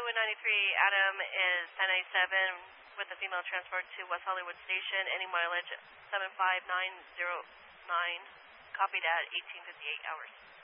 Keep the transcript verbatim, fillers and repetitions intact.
Highway ninety-three, Adam is ten ninety-seven with a female transport to West Hollywood Station. Any mileage seven five nine zero nine. Copied at eighteen fifty-eight hours.